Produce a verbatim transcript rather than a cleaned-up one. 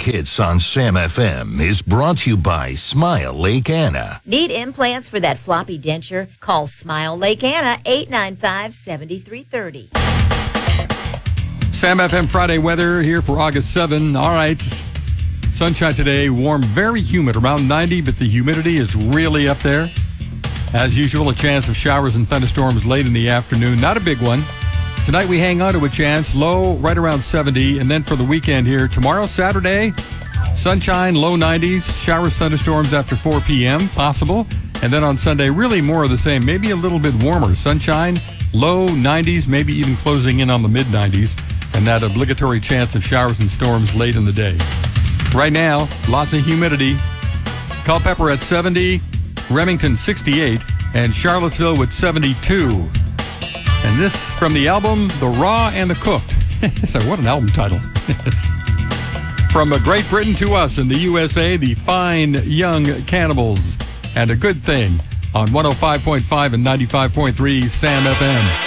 Hits on Sam F M is brought to you by Smile Lake Anna. Need implants for that floppy denture? Call Smile Lake Anna, eight nine five, seven three three zero. Sam F M Friday weather here for August seventh. All right. Sunshine today, warm, very humid, around ninety, but the humidity is really up there. As usual, a chance of showers and thunderstorms late in the afternoon. Not a big one. Tonight we hang on to a chance, low right around seventy, and then for the weekend here, tomorrow, Saturday, sunshine, low nineties, showers, thunderstorms after four p.m., possible. And then on Sunday, really more of the same, maybe a little bit warmer. Sunshine, low nineties, maybe even closing in on the mid nineties, and that obligatory chance of showers and storms late in the day. Right now, lots of humidity. Culpeper at seventy, Remington sixty-eight, and Charlottesville with seventy-two. And this from the album The Raw and the Cooked. So what an album title. From Great Britain to us in the U S A, the Fine Young Cannibals. And A Good Thing on one oh five point five and ninety-five point three Sam F M.